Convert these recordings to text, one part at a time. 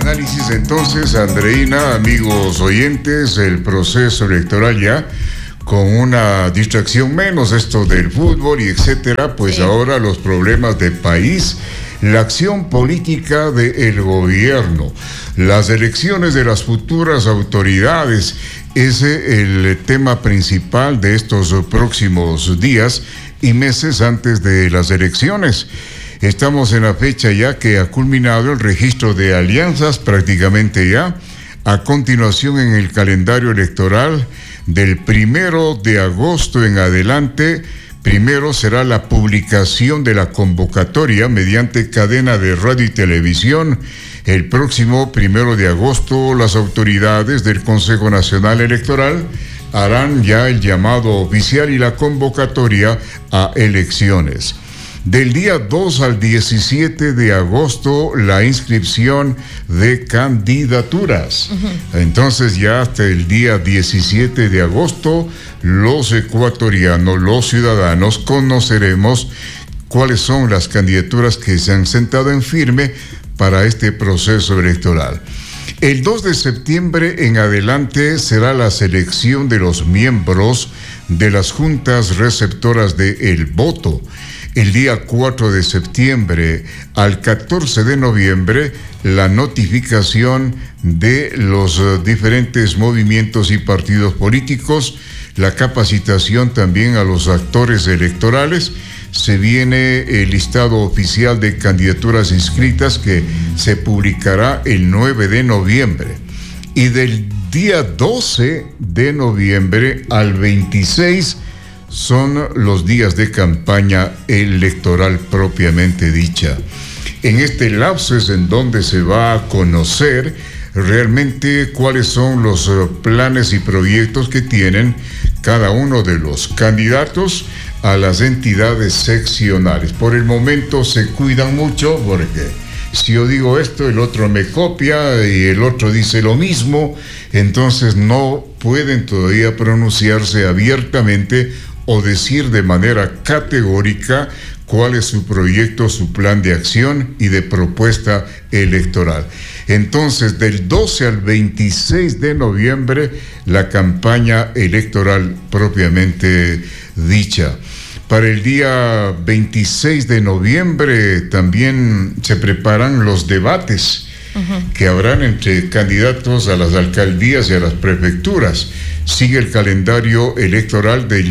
análisis entonces, Andreina, amigos oyentes, el proceso electoral ya con una distracción menos, esto del fútbol y etcétera, pues sí. Ahora los problemas de país, la acción política del gobierno, las elecciones de las futuras autoridades, ese es el tema principal de estos próximos días y meses antes de las elecciones. Estamos en la fecha ya que ha culminado el registro de alianzas prácticamente ya. A continuación, en el calendario electoral del 1 de agosto en adelante, primero será la publicación de la convocatoria mediante cadena de radio y televisión. El próximo 1 de agosto, las autoridades del Consejo Nacional Electoral harán ya el llamado oficial y la convocatoria a elecciones. Del día 2 al 17 de agosto, la inscripción de candidaturas. Entonces ya hasta el día 17 de agosto, los ecuatorianos, los ciudadanos, conoceremos cuáles son las candidaturas que se han sentado en firme para este proceso electoral. El 2 de septiembre en adelante será la selección de los miembros de las juntas receptoras del voto. El día 4 de septiembre al 14 de noviembre, la notificación de los diferentes movimientos y partidos políticos, la capacitación también a los actores electorales. Se viene el listado oficial de candidaturas inscritas que se publicará el 9 de noviembre. Y del día 12 de noviembre al 26 son los días de campaña electoral propiamente dicha. En este lapso es en donde se va a conocer realmente cuáles son los planes y proyectos que tienen cada uno de los candidatos a las entidades seccionales. Por el momento se cuidan mucho porque si yo digo esto, el otro me copia y el otro dice lo mismo, entonces no pueden todavía pronunciarse abiertamente o decir de manera categórica cuál es su proyecto, su plan de acción y de propuesta electoral. Entonces, del 12 al 26 de noviembre, la campaña electoral propiamente dicha. Para el día 26 de noviembre también se preparan los debates que habrán entre candidatos a las alcaldías y a las prefecturas. Sigue el calendario electoral del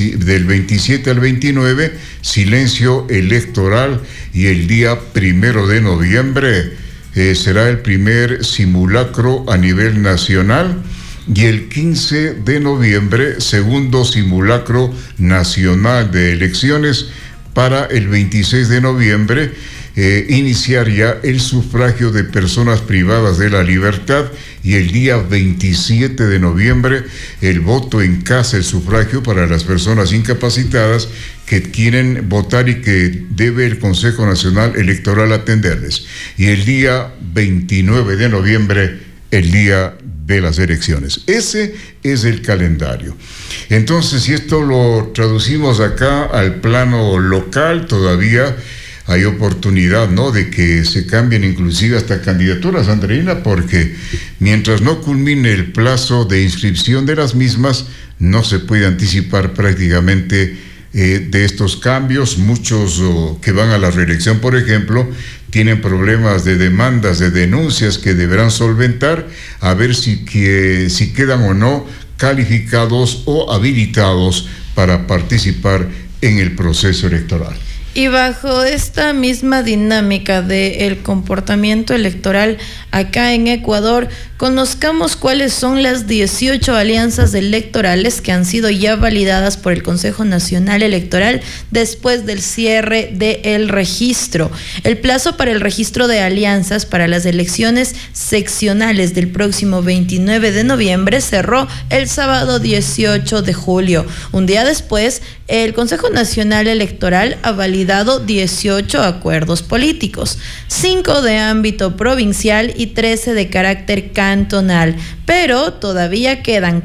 27 al 29, silencio electoral, y el día 1 de noviembre será el primer simulacro a nivel nacional, y el 15 de noviembre, segundo simulacro nacional de elecciones. Para el 26 de noviembre, iniciar ya el sufragio de personas privadas de la libertad, y el día 27 de noviembre el voto en casa, el sufragio para las personas incapacitadas que quieren votar y que debe el Consejo Nacional Electoral atenderles. Y el día 29 de noviembre, el día de las elecciones. Ese es el calendario. Entonces, si esto lo traducimos acá al plano local, todavía hay oportunidad, ¿no?, de que se cambien inclusive hasta candidaturas, Andreina, porque mientras no culmine el plazo de inscripción de las mismas, no se puede anticipar prácticamente de estos cambios. Muchos que van a la reelección, por ejemplo, tienen problemas de demandas, de denuncias que deberán solventar, a ver si quedan o no calificados o habilitados para participar en el proceso electoral. Y bajo esta misma dinámica del comportamiento electoral acá en Ecuador, conozcamos cuáles son las 18 alianzas electorales que han sido ya validadas por el Consejo Nacional Electoral después del cierre del registro. El plazo para el registro de alianzas para las elecciones seccionales del próximo 29 de noviembre cerró el sábado 18 de julio. Un día después, el Consejo Nacional Electoral ha validado validado 18 acuerdos políticos, 5 de ámbito provincial y 13 de carácter cantonal, pero todavía quedan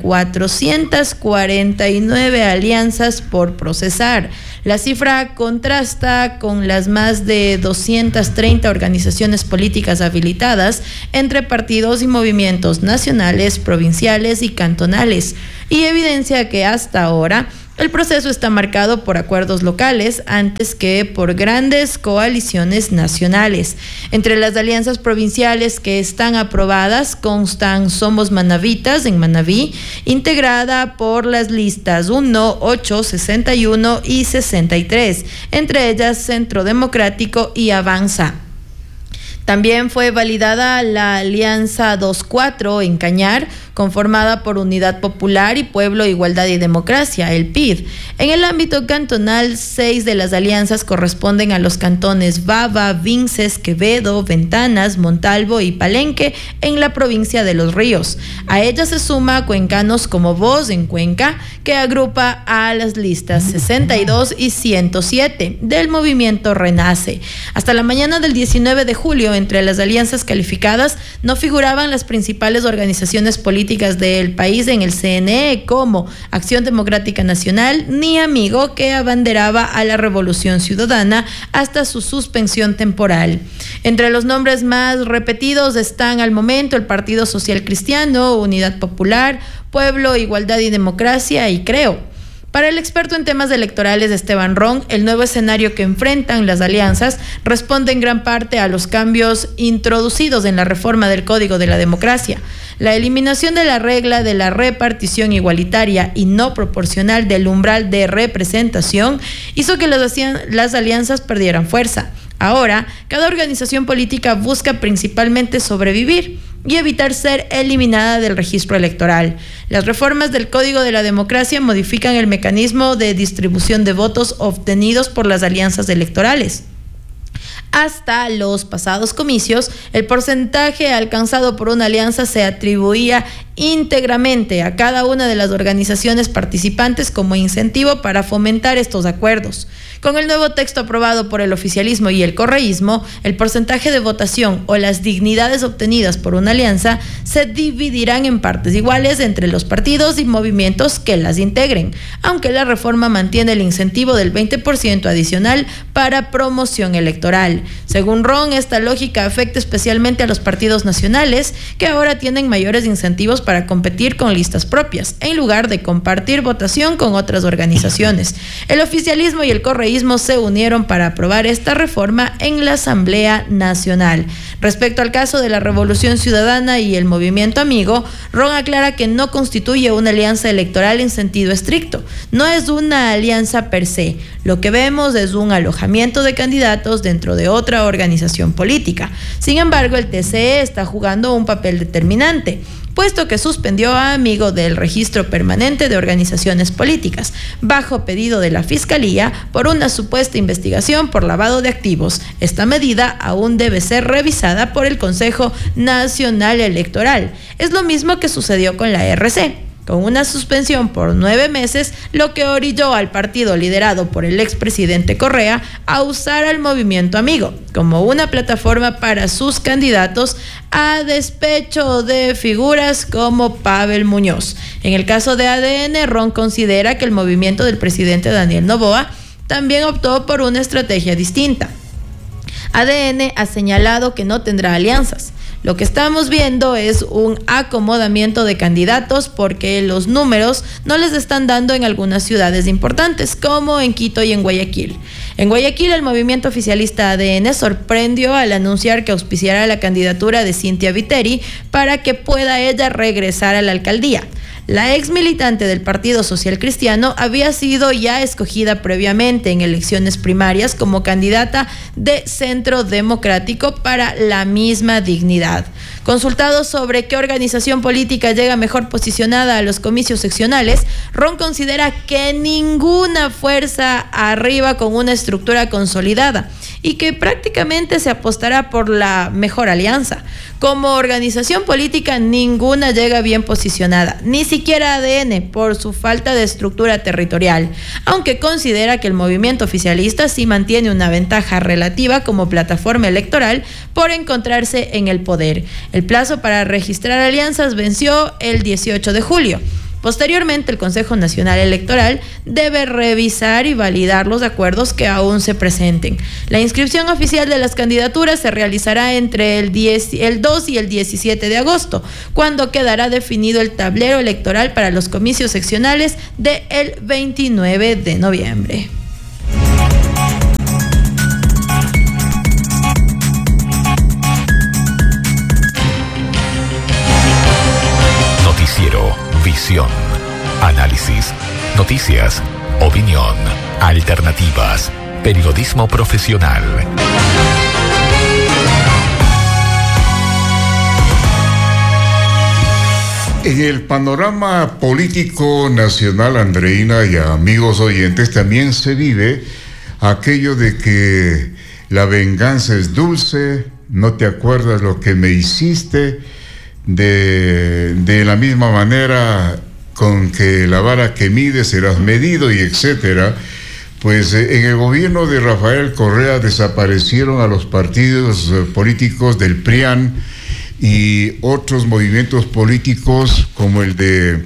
449 alianzas por procesar. La cifra contrasta con las más de 230 organizaciones políticas habilitadas entre partidos y movimientos nacionales, provinciales y cantonales, y evidencia que hasta ahora el proceso está marcado por acuerdos locales antes que por grandes coaliciones nacionales. Entre las alianzas provinciales que están aprobadas constan Somos Manavitas en Manabí, integrada por las listas 1, 8, 61 y 63, entre ellas Centro Democrático y Avanza. También fue validada la Alianza 2-4 en Cañar, conformada por Unidad Popular y Pueblo, Igualdad y Democracia, el PID. En el ámbito cantonal, 6 de las alianzas corresponden a los cantones Bava, Vinces, Quevedo, Ventanas, Montalvo y Palenque en la provincia de Los Ríos. A ellas se suma Cuencanos como Voz en Cuenca, que agrupa a las listas 62 y 107 del movimiento Renace. Hasta la mañana del 19 de julio, entre las alianzas calificadas no figuraban las principales organizaciones políticas del país en el CNE, como Acción Democrática Nacional ni Amigo, que abanderaba a la Revolución Ciudadana hasta su suspensión temporal. Entre los nombres más repetidos están al momento el Partido Social Cristiano, Unidad Popular, Pueblo, Igualdad y Democracia y Creo. Para el experto en temas electorales Esteban Ron, el nuevo escenario que enfrentan las alianzas responde en gran parte a los cambios introducidos en la reforma del Código de la Democracia. La eliminación de la regla de la repartición igualitaria y no proporcional del umbral de representación hizo que las alianzas perdieran fuerza. Ahora, cada organización política busca principalmente sobrevivir y evitar ser eliminada del registro electoral. Las reformas del Código de la Democracia modifican el mecanismo de distribución de votos obtenidos por las alianzas electorales. Hasta los pasados comicios, el porcentaje alcanzado por una alianza se atribuía íntegramente a cada una de las organizaciones participantes como incentivo para fomentar estos acuerdos. Con el nuevo texto aprobado por el oficialismo y el correísmo, el porcentaje de votación o las dignidades obtenidas por una alianza se dividirán en partes iguales entre los partidos y movimientos que las integren, aunque la reforma mantiene el incentivo del 20% adicional para promoción electoral. Según Ron, esta lógica afecta especialmente a los partidos nacionales, que ahora tienen mayores incentivos para competir con listas propias, en lugar de compartir votación con otras organizaciones. El oficialismo y el correísmo se unieron para aprobar esta reforma en la Asamblea Nacional. Respecto al caso de la Revolución Ciudadana y el Movimiento Amigo, Ron aclara que no constituye una alianza electoral en sentido estricto. No es una alianza per se. Lo que vemos es un alojamiento de candidatos dentro de otra organización política. Sin embargo, el TCE está jugando un papel determinante, puesto que suspendió a Amigo del registro permanente de organizaciones políticas, bajo pedido de la Fiscalía por una supuesta investigación por lavado de activos. Esta medida aún debe ser revisada por el Consejo Nacional Electoral. Es lo mismo que sucedió con la RC, con una suspensión por 9 meses, lo que orilló al partido liderado por el expresidente Correa a usar al Movimiento Amigo como una plataforma para sus candidatos, a despecho de figuras como Pavel Muñoz. En el caso de ADN, Ron considera que el movimiento del presidente Daniel Noboa también optó por una estrategia distinta. ADN ha señalado que no tendrá alianzas. Lo que estamos viendo es un acomodamiento de candidatos porque los números no les están dando en algunas ciudades importantes, como en Quito y en Guayaquil. En Guayaquil, el movimiento oficialista ADN sorprendió al anunciar que auspiciará la candidatura de Cintia Viteri para que pueda ella regresar a la alcaldía. La ex militante del Partido Social Cristiano había sido ya escogida previamente en elecciones primarias como candidata de Centro Democrático para la misma dignidad. Consultado sobre qué organización política llega mejor posicionada a los comicios seccionales, Ron considera que ninguna fuerza arriba con una estructura consolidada y que prácticamente se apostará por la mejor alianza. Como organización política, ninguna llega bien posicionada, ni siquiera ADN, por su falta de estructura territorial, aunque considera que el movimiento oficialista sí mantiene una ventaja relativa como plataforma electoral por encontrarse en el poder. El plazo para registrar alianzas venció el 18 de julio. Posteriormente, el Consejo Nacional Electoral debe revisar y validar los acuerdos que aún se presenten. La inscripción oficial de las candidaturas se realizará entre el 2 y el 17 de agosto, cuando quedará definido el tablero electoral para los comicios seccionales del 29 de noviembre. Noticiero Visión, análisis, noticias, opinión, alternativas, periodismo profesional. En el panorama político nacional, Andreina y amigos oyentes, también se vive aquello de que la venganza es dulce, no te acuerdas lo que me hiciste, de la misma manera con que la vara que mides serás medido, y etcétera. Pues en el gobierno de Rafael Correa desaparecieron a los partidos políticos del PRIAN y otros movimientos políticos como el de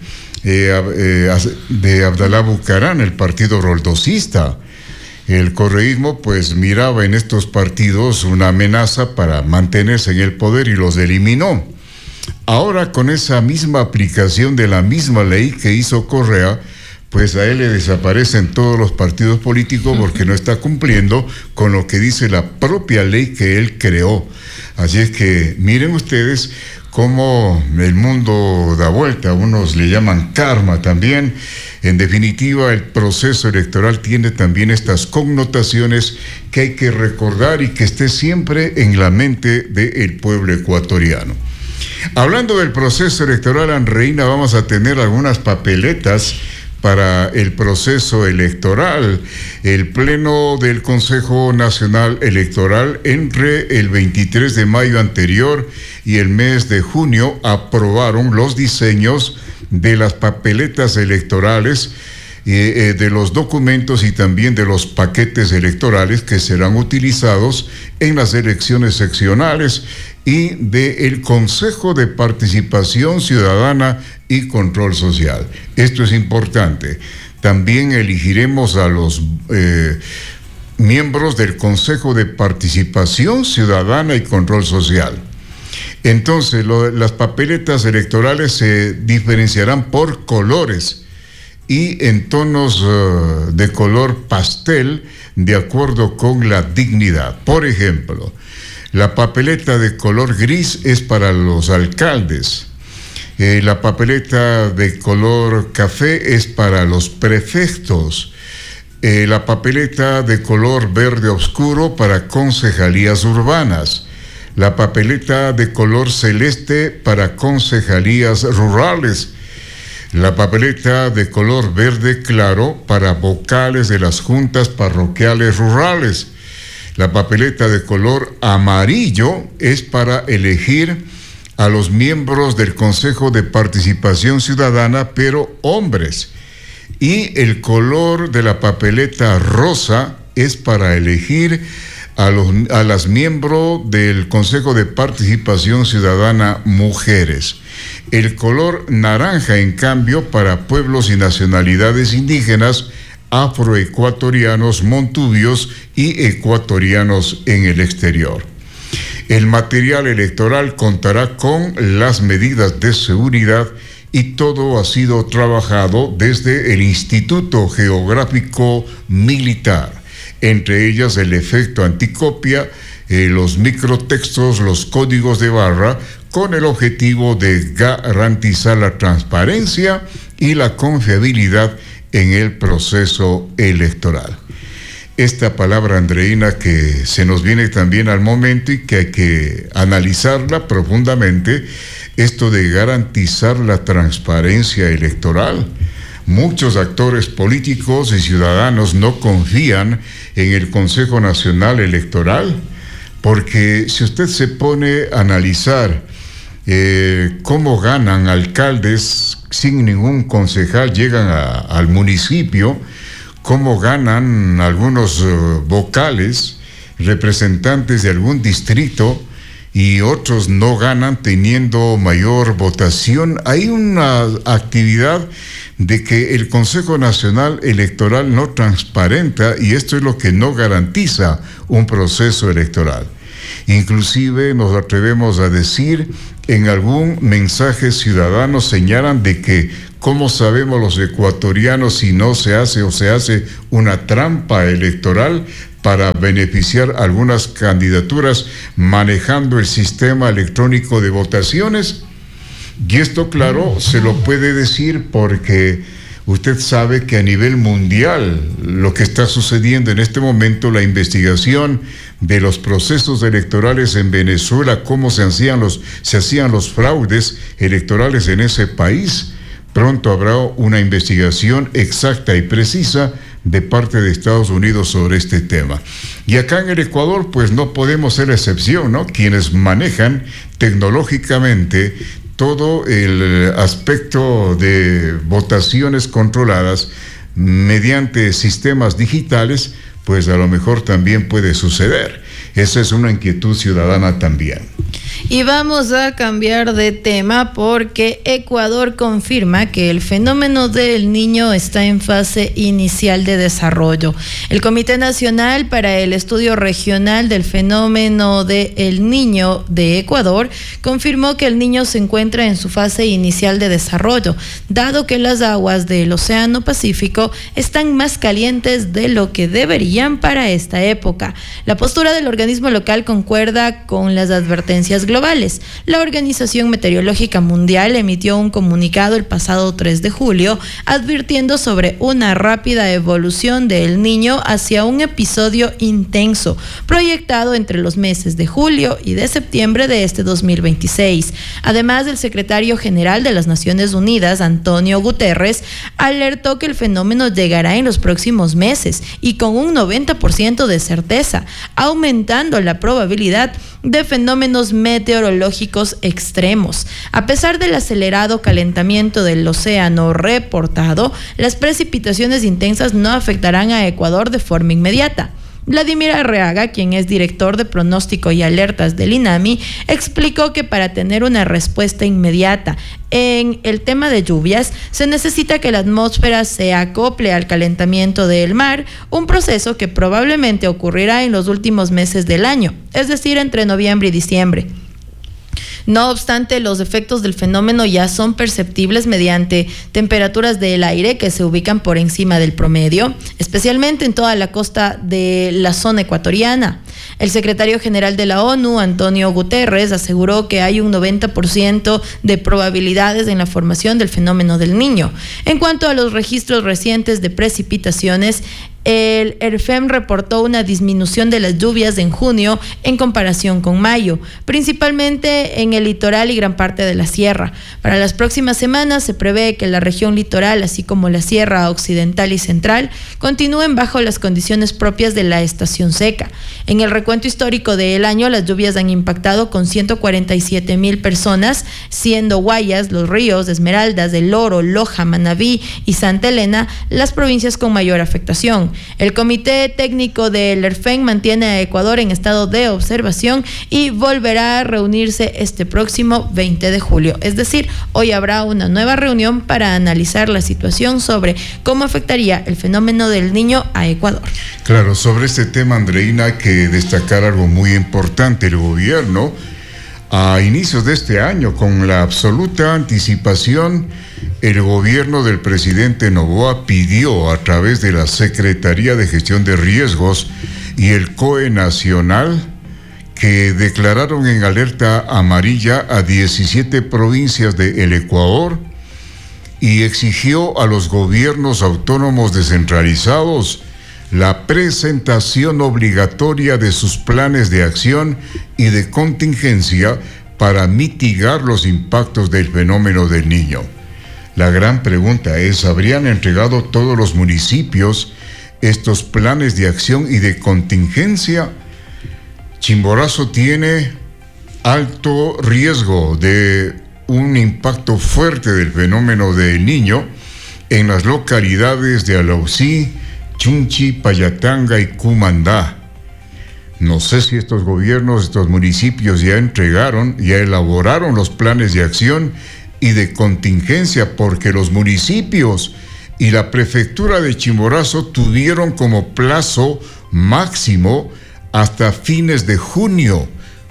Abdalá Bucaram, el partido roldosista. El correísmo pues miraba en estos partidos una amenaza para mantenerse en el poder y los eliminó. Ahora, con esa misma aplicación de la misma ley que hizo Correa, pues a él le desaparecen todos los partidos políticos porque no está cumpliendo con lo que dice la propia ley que él creó. Así es que miren ustedes cómo el mundo da vuelta, unos le llaman karma también. En definitiva, el proceso electoral tiene también estas connotaciones que hay que recordar y que esté siempre en la mente del pueblo ecuatoriano. Hablando del proceso electoral, Andreina, vamos a tener algunas papeletas para el proceso electoral. El Pleno del Consejo Nacional Electoral entre el 23 de mayo anterior y el mes de junio aprobaron los diseños de las papeletas electorales, de los documentos y también de los paquetes electorales que serán utilizados en las elecciones seccionales y del Consejo de Participación Ciudadana y Control Social. Esto es importante. También elegiremos a los miembros del Consejo de Participación Ciudadana y Control Social. Entonces, las papeletas electorales se diferenciarán por colores y en tonos de color pastel de acuerdo con la dignidad. Por ejemplo, la papeleta de color gris es para los alcaldes. La papeleta de color café es para los prefectos. La papeleta de color verde oscuro para concejalías urbanas. La papeleta de color celeste para concejalías rurales. La papeleta de color verde claro para vocales de las juntas parroquiales rurales. La papeleta de color amarillo es para elegir a los miembros del Consejo de Participación Ciudadana, pero hombres. Y el color de la papeleta rosa es para elegir a las miembros del Consejo de Participación Ciudadana, mujeres. El color naranja, en cambio, para pueblos y nacionalidades indígenas, afroecuatorianos, montubios y ecuatorianos en el exterior. El material electoral contará con las medidas de seguridad y todo ha sido trabajado desde el Instituto Geográfico Militar, entre ellas el efecto anticopia, los microtextos, los códigos de barra, con el objetivo de garantizar la transparencia y la confiabilidad en el proceso electoral. Esta palabra, Andreina, que se nos viene también al momento y que hay que analizarla profundamente, esto de garantizar la transparencia electoral. muchos actores políticos y ciudadanos no confían en el Consejo Nacional Electoral, porque si usted se pone a analizar cómo ganan alcaldes sin ningún concejal, llegan al municipio, cómo ganan algunos vocales, representantes de algún distrito, y otros no ganan teniendo mayor votación. Hay una actividad de que el Consejo Nacional Electoral no transparenta, y esto es lo que no garantiza un proceso electoral. Inclusive nos atrevemos a decir, en algún mensaje ciudadano señalan de que ¿cómo sabemos los ecuatorianos si no se hace o se hace una trampa electoral para beneficiar algunas candidaturas manejando el sistema electrónico de votaciones? Y esto, claro, se lo puede decir porque usted sabe que a nivel mundial lo que está sucediendo en este momento, la investigación de los procesos electorales en Venezuela, cómo se hacían los fraudes electorales en ese país, pronto habrá una investigación exacta y precisa de parte de Estados Unidos sobre este tema. Y acá en el Ecuador, pues no podemos ser excepción, ¿no? Quienes manejan tecnológicamente todo el aspecto de votaciones controladas mediante sistemas digitales, pues a lo mejor también puede suceder. Esa es una inquietud ciudadana también. Y vamos a cambiar de tema porque Ecuador confirma que el fenómeno del Niño está en fase inicial de desarrollo. El Comité Nacional para el Estudio Regional del Fenómeno del Niño de Ecuador confirmó que el Niño se encuentra en su fase inicial de desarrollo, dado que las aguas del Océano Pacífico están más calientes de lo que deberían para esta época. La postura del organismo local concuerda con las advertencias globales. La Organización Meteorológica Mundial emitió un comunicado el pasado 3 de julio advirtiendo sobre una rápida evolución del Niño hacia un episodio intenso proyectado entre los meses de julio y de septiembre de este 2026. Además, el secretario general de las Naciones Unidas, Antonio Guterres, alertó que el fenómeno llegará en los próximos meses y con un 90% de certeza, aumentando la probabilidad de fenómenos meteorológicos extremos. A pesar del acelerado calentamiento del océano reportado, las precipitaciones intensas no afectarán a Ecuador de forma inmediata. Vladimir Arreaga, quien es director de pronóstico y alertas del INAMI, explicó que para tener una respuesta inmediata en el tema de lluvias, se necesita que la atmósfera se acople al calentamiento del mar, un proceso que probablemente ocurrirá en los últimos meses del año, es decir, entre noviembre y diciembre. No obstante, los efectos del fenómeno ya son perceptibles mediante temperaturas del aire que se ubican por encima del promedio, especialmente en toda la costa de la zona ecuatoriana. El secretario general de la ONU, Antonio Guterres, aseguró que hay un 90% de probabilidades en la formación del fenómeno del Niño. En cuanto a los registros recientes de precipitaciones, el ERFEM reportó una disminución de las lluvias en junio en comparación con mayo, principalmente en el litoral y gran parte de la sierra. Para las próximas semanas se prevé que la región litoral, así como la sierra occidental y central, continúen bajo las condiciones propias de la estación seca. En el recuento histórico del año, las lluvias han impactado con 147,000 personas, siendo Guayas, Los Ríos, Esmeraldas, El Oro, Loja, Manabí y Santa Elena las provincias con mayor afectación. El Comité Técnico del ERFEM mantiene a Ecuador en estado de observación y volverá a reunirse este próximo 20 de julio. Es decir, hoy habrá una nueva reunión para analizar la situación sobre cómo afectaría el fenómeno del Niño a Ecuador. Claro, sobre este tema, Andreina, hay que destacar algo muy importante. El gobierno, a inicios de este año, con la absoluta anticipación, el gobierno del presidente Noboa pidió a través de la Secretaría de Gestión de Riesgos y el COE Nacional que declararon en alerta amarilla a 17 provincias del Ecuador y exigió a los gobiernos autónomos descentralizados la presentación obligatoria de sus planes de acción y de contingencia para mitigar los impactos del fenómeno del Niño. La gran pregunta es, ¿habrían entregado todos los municipios estos planes de acción y de contingencia? Chimborazo tiene alto riesgo de un impacto fuerte del fenómeno del Niño en las localidades de Alausí, Chunchi, Payatanga y Cumandá. No sé si estos gobiernos, estos municipios ya elaboraron los planes de acción y de contingencia, porque los municipios y la prefectura de Chimborazo tuvieron como plazo máximo hasta fines de junio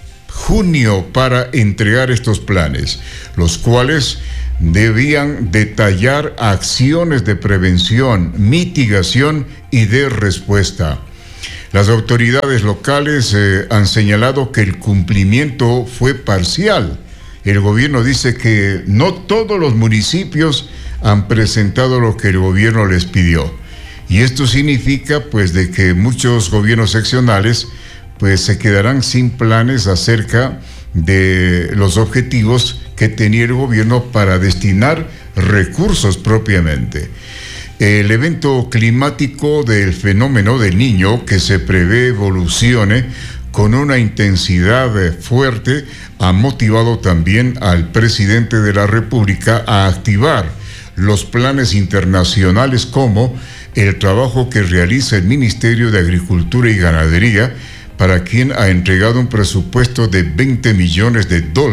para entregar estos planes, los cuales debían detallar acciones de prevención, mitigación y de respuesta. Las autoridades locales han señalado que el cumplimiento fue parcial. El gobierno dice que no todos los municipios han presentado lo que el gobierno les pidió. Y esto significa pues de que muchos gobiernos seccionales pues se quedarán sin planes acerca de los objetivos que tenía el gobierno para destinar recursos propiamente. El evento climático del fenómeno del Niño, que se prevé evolucione con una intensidad fuerte, ha motivado también al presidente de la República a activar los planes internacionales, como el trabajo que realiza el Ministerio de Agricultura y Ganadería, para quien ha entregado un presupuesto de $20 millones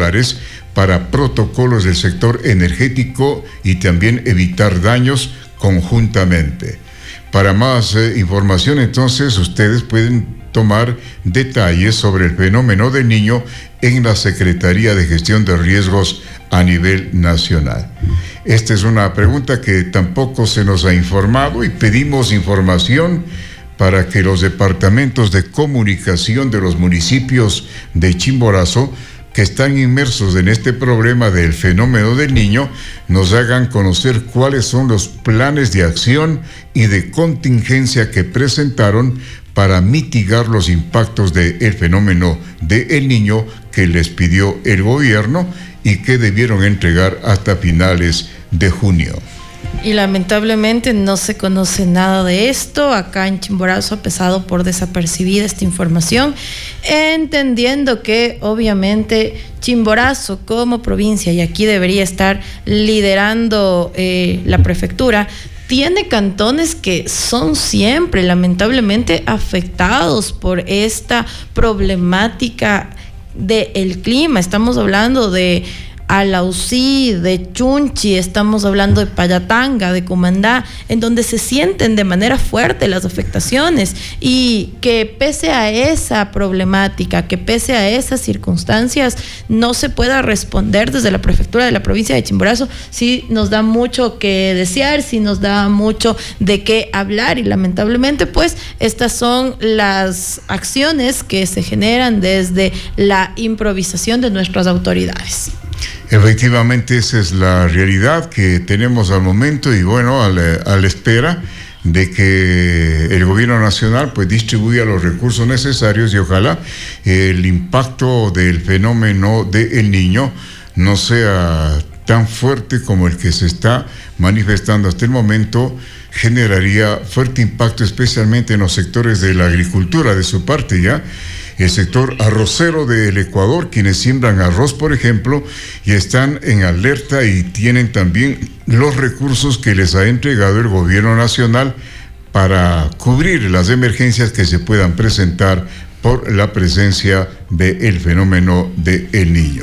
para protocolos del sector energético y también evitar daños conjuntamente. Para más información, entonces, ustedes pueden tomar detalles sobre el fenómeno del Niño en la Secretaría de Gestión de Riesgos a nivel nacional. Esta es una pregunta que tampoco se nos ha informado, y pedimos información para que los departamentos de comunicación de los municipios de Chimborazo, que están inmersos en este problema del fenómeno del Niño, nos hagan conocer cuáles son los planes de acción y de contingencia que presentaron para mitigar los impactos del fenómeno del Niño que les pidió el gobierno y que debieron entregar hasta finales de junio. Y lamentablemente no se conoce nada de esto. Acá en Chimborazo ha pasado por desapercibida esta información, entendiendo que obviamente Chimborazo como provincia, y aquí debería estar liderando la prefectura, tiene cantones que son siempre lamentablemente afectados por esta problemática del clima. Estamos hablando de Alausí, de Chunchi, estamos hablando de Payatanga, de Cumandá, en donde se sienten de manera fuerte las afectaciones, y que pese a esa problemática, que pese a esas circunstancias, no se pueda responder desde la prefectura de la provincia de Chimborazo, sí nos da mucho que desear, sí nos da mucho de qué hablar, y lamentablemente pues estas son las acciones que se generan desde la improvisación de nuestras autoridades. Efectivamente, esa es la realidad que tenemos al momento, y bueno, a la espera de que el gobierno nacional pues distribuya los recursos necesarios, y ojalá el impacto del fenómeno del Niño no sea tan fuerte como el que se está manifestando hasta el momento. Generaría fuerte impacto especialmente en los sectores de la agricultura, de su parte ya. El sector arrocero del Ecuador, quienes siembran arroz, por ejemplo, y están en alerta y tienen también los recursos que les ha entregado el gobierno nacional para cubrir las emergencias que se puedan presentar por la presencia del fenómeno del Niño.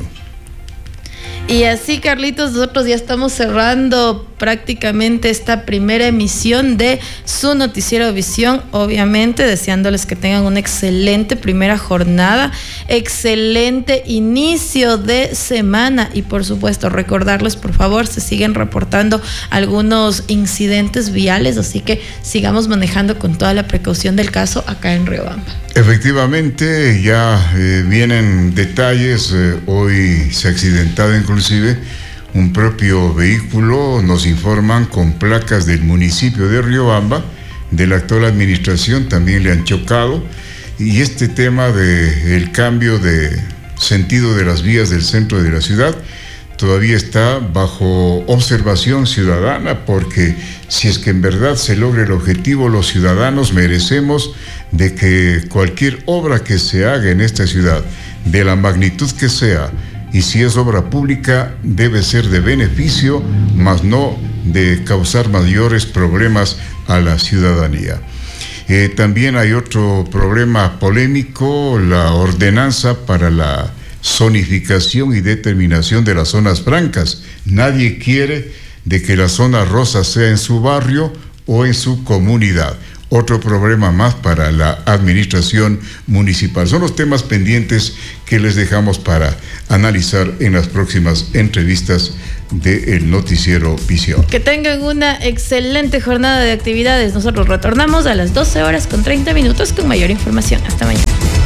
Y así, Carlitos, nosotros ya estamos cerrando prácticamente esta primera emisión de su noticiero Visión, obviamente deseándoles que tengan una excelente primera jornada, excelente inicio de semana, y por supuesto recordarles, por favor, se siguen reportando algunos incidentes viales, así que sigamos manejando con toda la precaución del caso acá en Riobamba. Efectivamente, ya vienen detalles. Hoy se ha accidentado inclusive un propio vehículo, nos informan, con placas del municipio de Riobamba, de la actual administración, también le han chocado. Y este tema del cambio de sentido de las vías del centro de la ciudad todavía está bajo observación ciudadana, porque si es que en verdad se logra el objetivo, los ciudadanos merecemos de que cualquier obra que se haga en esta ciudad, de la magnitud que sea, y si es obra pública, debe ser de beneficio, mas no de causar mayores problemas a la ciudadanía. También hay otro problema polémico, la ordenanza para la zonificación y determinación de las zonas francas. Nadie quiere de que la zona rosa sea en su barrio o en su comunidad. Otro problema más para la administración municipal. Son los temas pendientes que les dejamos para analizar en las próximas entrevistas del Noticiero Visión. Que tengan una excelente jornada de actividades. Nosotros retornamos a las 12 horas con 30 minutos con mayor información. Hasta mañana.